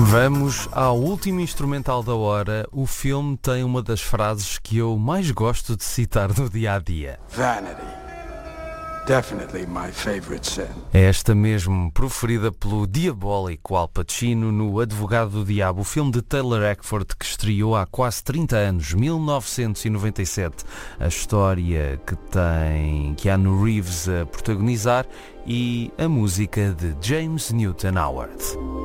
Vamos ao último instrumental da hora. O filme tem uma das frases que eu mais gosto de citar no dia-a-dia. Vanity. Definitely my favorite sin. É esta mesmo, proferida pelo diabólico Al Pacino no Advogado do Diabo, o filme de Taylor Hackford que estreou há quase 30 anos, 1997. A história que tem Keanu Reeves a protagonizar e a música de James Newton Howard.